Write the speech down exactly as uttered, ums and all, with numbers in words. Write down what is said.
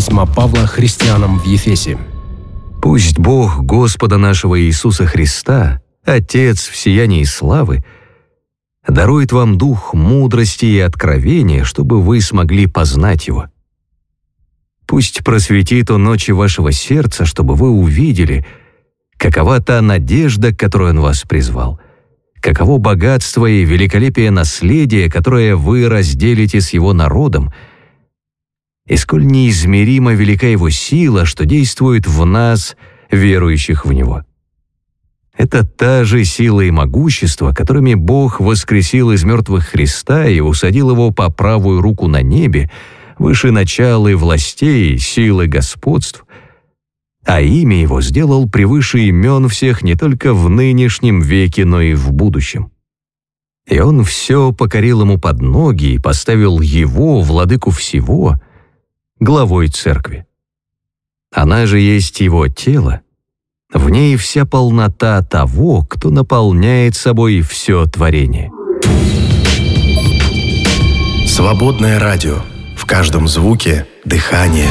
письма Павла христианам в Ефесе. «Пусть Бог Господа нашего Иисуса Христа, Отец в сиянии славы, дарует вам дух мудрости и откровения, чтобы вы смогли познать Его. Пусть просветит Он очи вашего сердца, чтобы вы увидели, какова та надежда, к которой Он вас призвал, каково богатство и великолепие наследия, которое вы разделите с Его народом, и сколь неизмеримо велика Его сила, что действует в нас, верующих в Него. Это та же сила и могущество, которыми Бог воскресил из мертвых Христа и усадил Его по правую руку на небе, выше начал и властей, сил и господств, а имя Его сделал превыше имен всех не только в нынешнем веке, но и в будущем. И Он все покорил Ему под ноги и поставил Его, владыку всего, главой церкви. Она же есть Его тело, в ней вся полнота того, кто наполняет собой все творение». Свободное радио. В каждом звуке — дыхание.